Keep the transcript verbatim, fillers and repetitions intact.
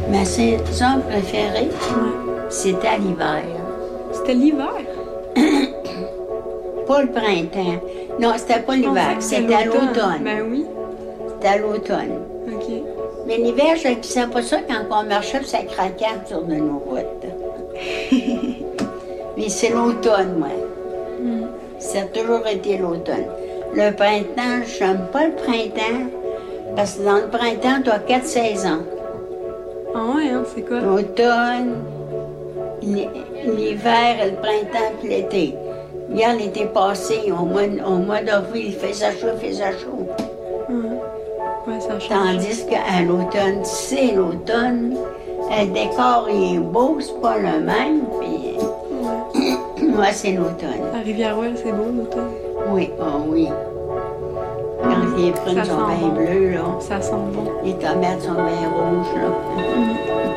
Ma saison préférée, Ouais. c'était l'hiver. C'était l'hiver? Pas le printemps. Non, c'était pas Je pensais l'hiver, que c'était à l'automne. Ben oui. C'était à l'automne. OK. Mais l'hiver, je ne savais pas ça quand on marchait, puis ça craquait sur de nos routes. Mais c'est l'automne, moi. Mm. Ça a toujours été l'automne. Le printemps, je n'aime pas le printemps, parce que dans le printemps, tu as quatre saisons. Ah ouais, hein, c'est quoi? L'automne, l'hi- l'hiver, le printemps, puis l'été. Hier, l'été passé, au mois, au mois d'avril, il faisait chaud, il faisait chaud. Ouais, ouais ça change. Tandis qu'à l'automne, c'est l'automne, le décor il est beau, c'est pas le même, puis Ouais. moi, c'est l'automne. La Rivière-Ouelle, c'est beau, l'automne. Oui, oh oui. Quand les prunes Ça sont sent bien bon. bleues, là, Ça sent bon. les tomates sont bien rouges, là. Mm.